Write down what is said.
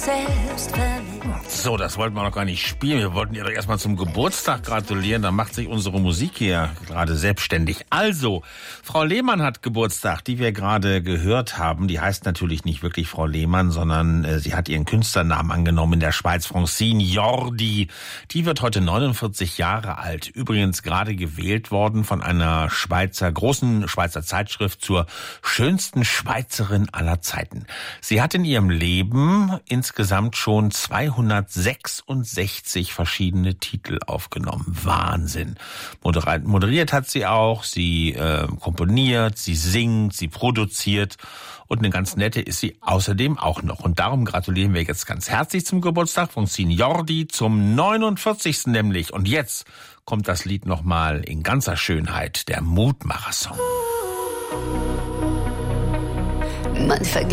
selbstverliebt. So, das wollten wir noch gar nicht spielen. Wir wollten ihr doch erstmal zum Geburtstag gratulieren. Da macht sich unsere Musik hier gerade selbstständig. Also, Frau Lehmann hat Geburtstag, die wir gerade gehört haben. Die heißt natürlich nicht wirklich Frau Lehmann, sondern sie hat ihren Künstlernamen angenommen in der Schweiz, Francine Jordi. Die wird heute 49 Jahre alt. Übrigens gerade gewählt worden von einer großen Schweizer Zeitschrift zur schönsten Schweizerin aller Zeiten. Sie hat in ihrem Leben insgesamt schon 266 verschiedene Titel aufgenommen. Wahnsinn. Moderiert hat sie auch, sie komponiert, sie singt, sie produziert und eine ganz nette ist sie außerdem auch noch. Und darum gratulieren wir jetzt ganz herzlich zum Geburtstag von Francine Jordi, zum 49. nämlich. Und jetzt kommt das Lied nochmal in ganzer Schönheit, der Mutmacher-Song. Man